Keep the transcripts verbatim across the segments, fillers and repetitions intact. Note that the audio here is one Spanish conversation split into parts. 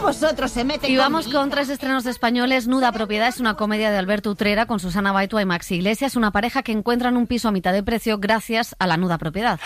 vosotros se meten. Y vamos con tres estrenos españoles. Nuda Propiedad es una comedia de Alberto Utrera con Susana Baitua y Maxi Iglesias, una pareja que encuentran un piso a mitad de precio gracias a la Nuda Propiedad.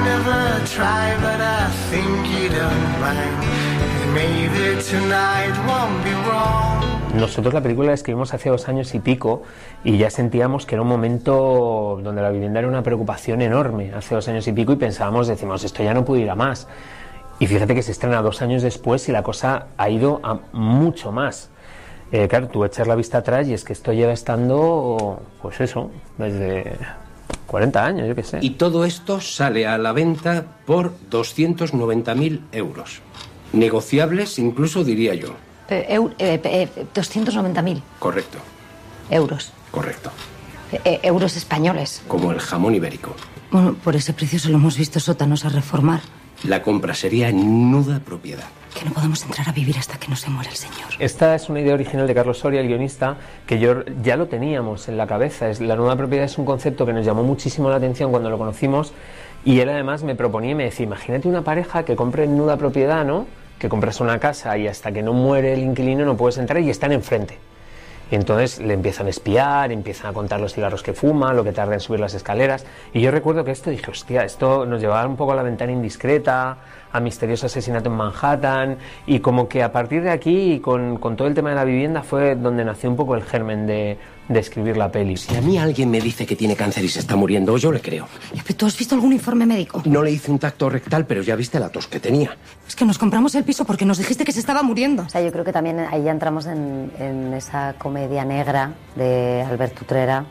Nosotros la película la escribimos hace dos años y pico y ya sentíamos que era un momento donde la vivienda era una preocupación enorme, hace dos años y pico, y pensábamos, decimos, esto ya no puede ir a más. Y fíjate que se estrena dos años después y la cosa ha ido a mucho más. Eh, claro, tú echas la vista atrás y es que esto lleva estando, pues eso, desde cuarenta años, yo qué sé. Y todo esto sale a la venta por doscientos noventa mil euros. Negociables incluso, diría yo. Eh, eh, eh, doscientos noventa mil. Correcto. Euros. Correcto. Eh, euros españoles. Como el jamón ibérico. Bueno, por ese precio solo hemos visto sótanos a reformar. La compra sería en Nuda Propiedad. Que no podemos entrar a vivir hasta que no se muera el señor. Esta es una idea original de Carlos Soria, el guionista, que yo ya lo teníamos en la cabeza. Es, la Nuda Propiedad es un concepto que nos llamó muchísimo la atención cuando lo conocimos, y él además me proponía y me decía, imagínate una pareja que compre en Nuda Propiedad, ¿no? Que compras una casa y hasta que no muere el inquilino no puedes entrar y están enfrente. Y entonces le empiezan a espiar, empiezan a contar los cigarros que fuma, lo que tarda en subir las escaleras. Y yo recuerdo que esto dije, hostia, esto nos llevaba un poco a La ventana indiscreta, a Misterioso asesinato en Manhattan, y como que a partir de aquí, con, con todo el tema de la vivienda, fue donde nació un poco el germen de, de escribir la peli. Si a mí alguien me dice que tiene cáncer y se está muriendo, yo le creo. ¿Tú has visto algún informe médico? No le hice un tacto rectal, pero ya viste la tos que tenía. Es que nos compramos el piso porque nos dijiste que se estaba muriendo. O sea, yo creo que también ahí ya entramos en, en esa comedia negra de Alberto Utrera,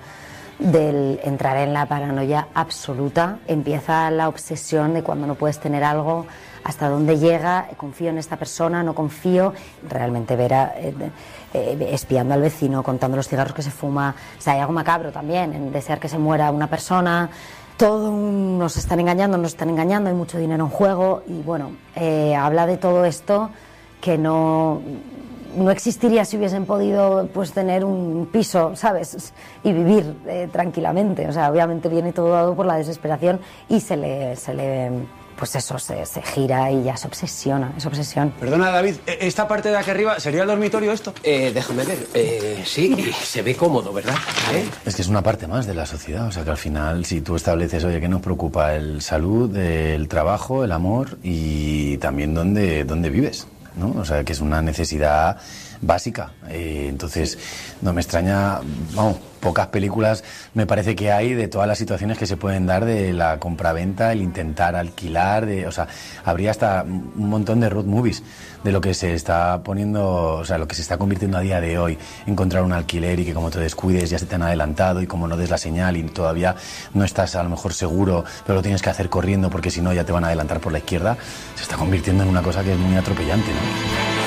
del entrar en la paranoia absoluta. Empieza la obsesión de cuando no puedes tener algo, hasta dónde llega, confío en esta persona, no confío. Realmente Vera eh, eh, espiando al vecino, contando los cigarros que se fuma. O sea, hay algo macabro también en desear que se muera una persona. Todo un, nos están engañando, nos están engañando, hay mucho dinero en juego. Y bueno, eh, habla de todo esto que no... no existiría si hubiesen podido pues tener un piso, ¿sabes? Y vivir eh, tranquilamente. O sea, obviamente viene todo dado por la desesperación y se le, se le pues eso, se, se gira y ya se obsesiona, es obsesión. Perdona, David, ¿esta parte de aquí arriba sería el dormitorio esto? Eh, déjame ver. Eh, sí, se ve cómodo, ¿verdad? ¿Eh? Es que es una parte más de la sociedad, o sea que al final si tú estableces, oye, que nos preocupa el salud, el trabajo, el amor y también dónde, dónde vives, ¿no? O sea, que es una necesidad básica. Eh, entonces, no me extraña, vamos, pocas películas me parece que hay de todas las situaciones que se pueden dar de la compraventa, el intentar alquilar, de, o sea, habría hasta un montón de road movies de lo que se está poniendo, o sea, lo que se está convirtiendo a día de hoy, encontrar un alquiler y que como te descuides ya se te han adelantado y como no des la señal y todavía no estás a lo mejor seguro, pero lo tienes que hacer corriendo porque si no ya te van a adelantar por la izquierda, se está convirtiendo en una cosa que es muy atropellante, ¿no?